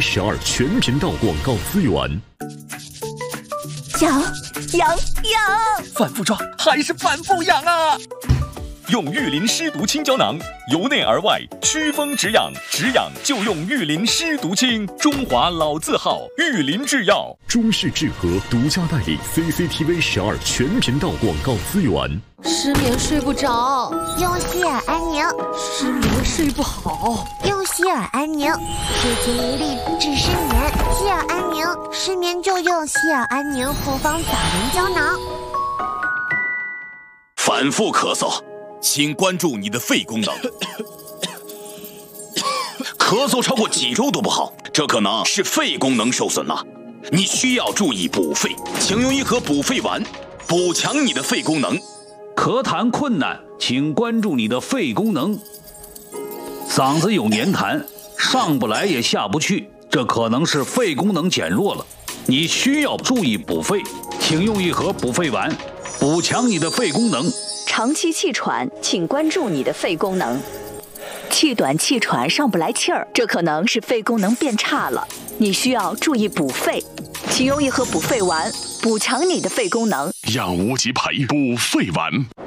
CCTV12全频道广告资源。 痒！ 反复抓还是反复痒啊！用玉林湿毒清胶囊，由内而外祛风止痒，止痒就用玉林湿毒清，中华老字号玉林制药， 中式制和独家代理 CCTV12全频道广告资源。 失眠睡不着， 用希尔安宁； 失眠睡不好， 用希尔安宁。治记忆力，治失眠，希尔安宁。失眠就用希尔安宁复方早眠胶囊。 反复咳嗽，请关注你的肺功能。咳嗽超过几周都不好，这可能是肺功能受损了。你需要注意补肺，请用一盒补肺丸，补强你的肺功能。 咳痰困难，请关注你的肺功能。嗓子有黏痰，上不来也下不去，这可能是肺功能减弱了。你需要注意补肺，请用一盒补肺丸，补强你的肺功能。 长期气喘，请关注你的肺功能。气短气喘上不来气儿，这可能是肺功能变差了，你需要注意补肺，请用一盒补肺丸，补强你的肺功能。 养无极培补肺丸。